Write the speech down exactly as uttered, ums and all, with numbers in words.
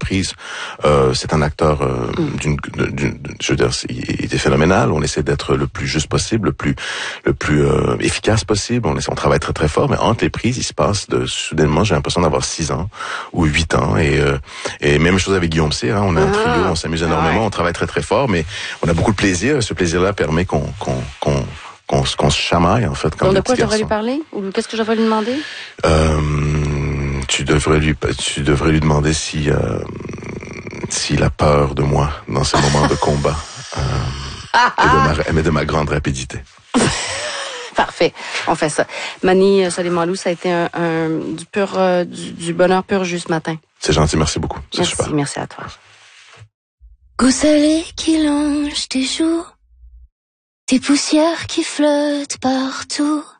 prises. Euh, c'est un acteur euh, mm. d'une, d'une, je veux dire, il était phénoménal. On essaie d'être le plus juste possible, le plus, le plus euh, efficace possible. On essaie, on travaille très très fort, mais entre les prises, il se passe de soudainement, j'ai l'impression d'avoir six ans ou huit ans. Et euh, et même chose avec Guillaume Cyr. Hein, on a un trio, on s'amuse énormément, on travaille très très fort, mais on a beaucoup de plaisir. Ce plaisir-là permet qu'on qu'on qu'on qu'on, qu'on se chamaille en fait. Comme Donc de quoi je devrais lui parler ou qu'est-ce que je devrais lui demander? Euh, tu devrais lui tu devrais lui demander si euh, s'il a peur de moi dans ces moments de combat euh, et de ma, mais de ma grande rapidité. Parfait, on fait ça. Mani Soleimanlou, ça a été un, un du pur euh, du, du bonheur pur jus ce matin. C'est gentil, merci beaucoup. C'est merci, super. Merci à toi. Goût salé qui longe tes joues, tes poussières qui flottent partout.